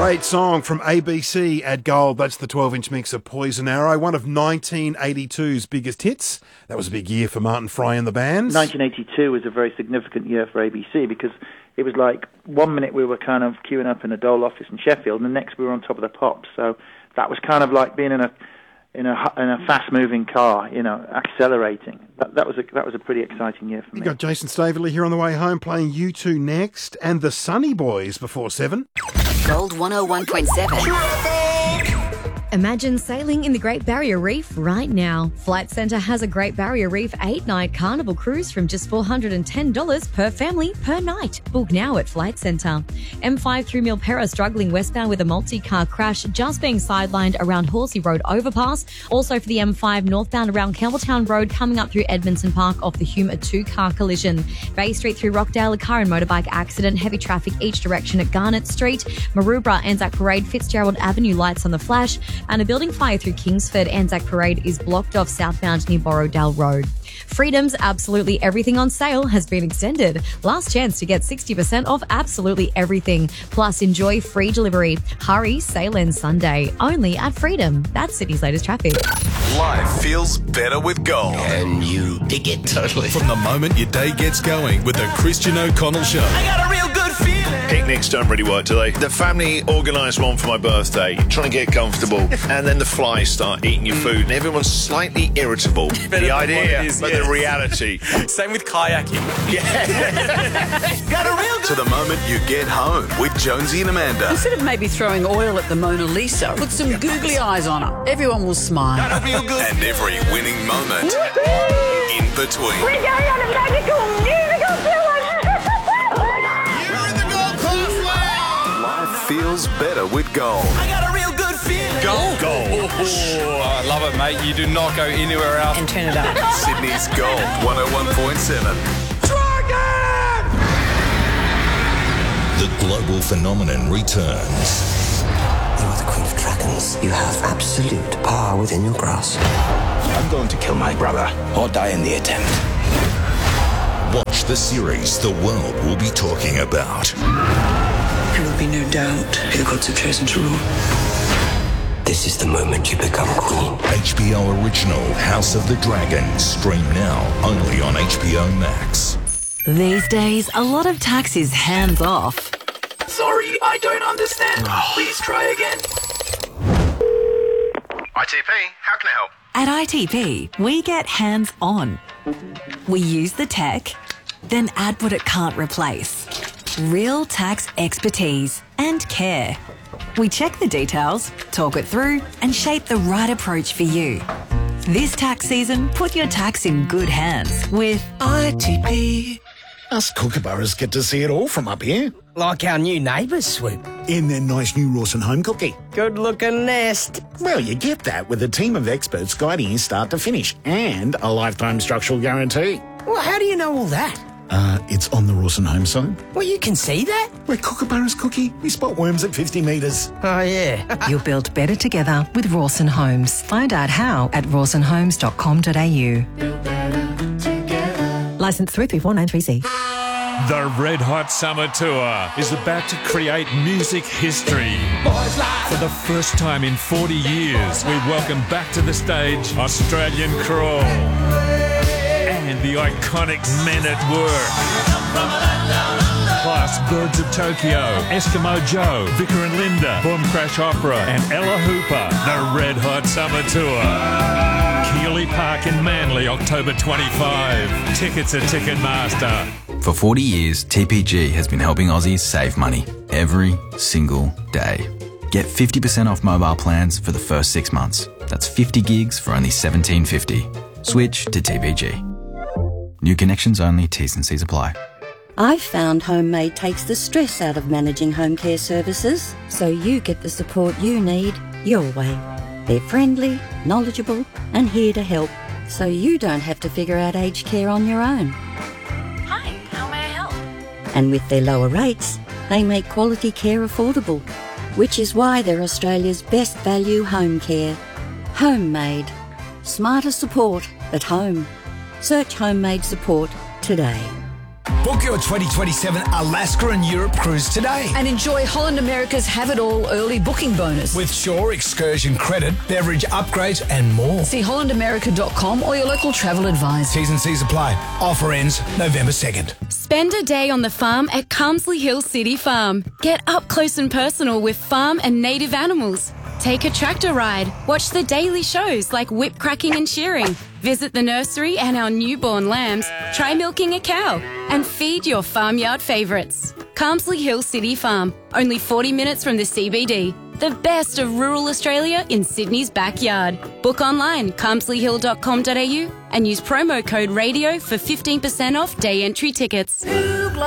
Great song from ABC at Gold. That's the 12-inch mix of Poison Arrow, one of 1982's biggest hits. That was a big year for Martin Fry and the band. 1982 was a very significant year for ABC because it was like 1 minute we were kind of queuing up in a Dole office in Sheffield, and the next we were on top of the pops. So that was kind of like being in a fast-moving car, accelerating. That was a pretty exciting year for me. You got Jason Staveley here on the way home playing U2 next, and the Sunny Boys before 7. Gold 101.7. Imagine sailing in the Great Barrier Reef right now. Flight Centre has a Great Barrier Reef 8-night carnival cruise from just $410 per family per night. Book now at Flight Centre. M5 through Milperra struggling westbound with a multi-car crash just being sidelined around Horsey Road overpass. Also for the M5 northbound around Campbelltown Road coming up through Edmondson Park off the Hume, a 2-car collision. Bay Street through Rockdale, a car and motorbike accident. Heavy traffic each direction at Garnett Street. Maroubra, Anzac Parade, Fitzgerald Avenue lights on the flash. And a building fire through Kingsford. Anzac Parade is blocked off southbound near Borrowdale Road. Freedom's absolutely everything on sale has been extended. Last chance to get 60% off absolutely everything. Plus, enjoy free delivery. Hurry, sale ends Sunday. Only at Freedom. That's Sydney's latest traffic. Life feels better with Gold. And you dig it totally. From the moment your day gets going with the Christian O'Connell Show. I got a real good feeling. Picnics don't really work, do they? The family organised one for my birthday, trying to get comfortable, and then the flies start eating your food, and everyone's slightly irritable. The idea, but the reality. Same with kayaking. Got a real good to the moment you get home with Jonesy and Amanda. Instead of maybe throwing oil at the Mona Lisa, put some googly eyes on her. Everyone will smile. Got a real good. And every winning moment in between. We're going on a magical musical tour. You're in the Gold Class. Life feels better with Gold. I got a real good feeling. Gold. Oh, I love it, mate. You do not go anywhere else. And turn it up. Sydney's Gold 101.7. The global phenomenon returns. You are the Queen of Dragons. You have absolute power within your grasp. I'm going to kill my brother or die in the attempt. Watch the series the world will be talking about. There will be no doubt who the gods have chosen to rule. This is the moment you become queen. HBO original House of the Dragon. Stream now only on HBO Max. These days, a lot of tax is hands off. Sorry, I don't understand. Please try again. ITP, how can I help? At ITP, we get hands on. We use the tech, then add what it can't replace. Real tax expertise and care. We check the details, talk it through, and shape the right approach for you. This tax season, put your tax in good hands with ITP. Us kookaburras get to see it all from up here. Like our new neighbours, Swoop. In their nice new Rawson home cookie. Good-looking nest. Well, you get that with a team of experts guiding you start to finish and a lifetime structural guarantee. Well, how do you know all that? It's on the Rawson home site. Well, you can see that? We're kookaburras cookie. We spot worms at 50 metres. Oh, yeah. You'll build better together with Rawson Homes. Find out how at rawsonhomes.com.au. Licensed through 3493C. The Red Hot Summer Tour is about to create music history. For the first time in 40 years, we welcome back to the stage Australian Crawl and the iconic Men at Work. Plus Birds of Tokyo, Eskimo Joe, Vicar and Linda, Boom Crash Opera and Ella Hooper. The Red Hot Summer Tour. Keeley Park in Manly, October 25. Tickets at Ticketmaster. For 40 years, TPG has been helping Aussies save money every single day. Get 50% off mobile plans for the first 6 months. That's 50 gigs for only $17.50. Switch to TPG. New connections only, T's and C's apply. I've found Homemade takes the stress out of managing home care services, so you get the support you need your way. They're friendly, knowledgeable, and here to help, so you don't have to figure out aged care on your own. Hi, how may I help? And with their lower rates, they make quality care affordable, which is why they're Australia's best value home care. Homemade. Smarter support at home. Search Homemade support today. Book your 2027 Alaska and Europe cruise today. And enjoy Holland America's Have It All early booking bonus. With Shore excursion credit, beverage upgrades and more. See hollandamerica.com or your local travel advisor. T's and C's apply. Offer ends November 2nd. Spend a day on the farm at Carmsley Hill City Farm. Get up close and personal with farm and native animals. Take a tractor ride. Watch the daily shows like whip cracking and shearing. Visit the nursery and our newborn lambs. Try milking a cow. And feed your farmyard favourites. Carmsley Hill City Farm. Only 40 minutes from the CBD. The best of rural Australia in Sydney's backyard. Book online, carmsleyhill.com.au and use promo code RADIO for 15% off day entry tickets.